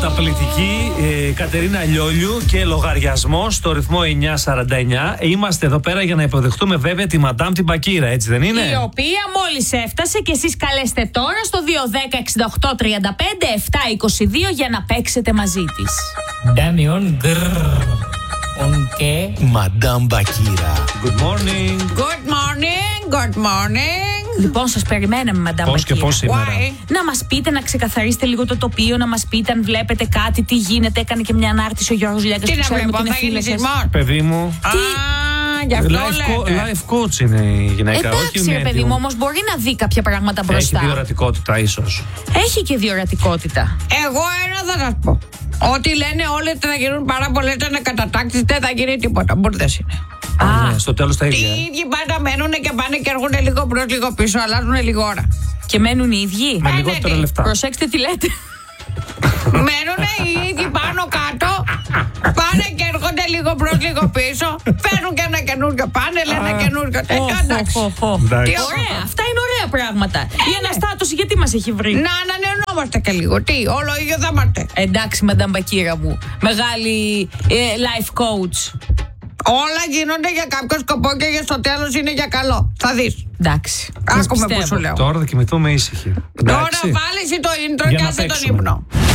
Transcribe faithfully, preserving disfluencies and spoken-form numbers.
Καταπληκτική ε, Κατερίνα Λιόλιου και λογαριασμό στο ρυθμό εννιά σαράντα εννιά. Είμαστε εδώ πέρα για να υποδεχτούμε βέβαια τη Μαντάμ την Μπακύρα, έτσι δεν είναι? Η οποία μόλις έφτασε και εσείς καλέστε τώρα στο δύο ένα μηδέν έξι οκτώ τριάντα πέντε επτά είκοσι δύο για να παίξετε μαζί της. Ντάμιον γκρρρ. Ονκέ. Μαντάμ Μπακύρα. Good morning. Good morning, good morning. Λοιπόν, σας περιμέναμε, Μαντάμ Πώς και Μπακύρα. πώς σήμερα? Why? Να μας πείτε, να ξεκαθαρίσετε λίγο το τοπίο, να μας πείτε αν βλέπετε κάτι, τι γίνεται. Έκανε και μια ανάρτηση ο Γιώργος Λιάγκας που ξέρουμε ότι είναι φίλος σας. Παιδί μου. Τι? Life, co- life coach είναι η γυναίκα. Εντάξει, όχι ρε παιδί μου, όμως μπορεί να δει κάποια πράγματα μπροστά. Έχει διορατικότητα ίσως. Έχει και διορατικότητα. Εγώ ένα θα σας πω. Ό,τι λένε όλοι θα γίνουν πάρα πολλές ανακατατάξεις, δεν θα γίνει τίποτα. Μπουρδες είναι. Α, Ναι, στο τέλος τα Οι ίδια. ίδιοι πάντα μένουν και πάνε και έρχονται λίγο μπρος, λίγο πίσω, αλλάζουν λίγο ώρα. και μένουν οι ίδιοι. Με Ε, λιγότερα ναι, λεφτά. Προσέξτε τι λέτε. Μένουν οι ίδιοι πάνω κάτω, πάνε και έρχονται λίγο μπρος, λίγο πίσω, φέρνουν και ένα καινούργιο πάνελ, ένα καινούργιο τέτοιο. Εντάξει. Εντάξει. Τι Ωραία, αυτά είναι ωραία πράγματα. Η αναστάτωση γιατί μας έχει βρει? Να ανανεωνόμαστε και λίγο. Τι, όλο ίδιο θα είμαστε. Εντάξει, Μαντάμ Μπακύρα μου. Μεγάλη ε, life coach. Όλα γίνονται για κάποιο σκοπό και για στο τέλος είναι για καλό. Θα δεις. Εντάξει. σας Άκουμε που πιστεύω. σου λέω. Τώρα θα κοιμηθούμε ήσυχοι. Τώρα Εντάξει. βάλεις το intro Για και να άσε τον παίξουμε. ύπνο.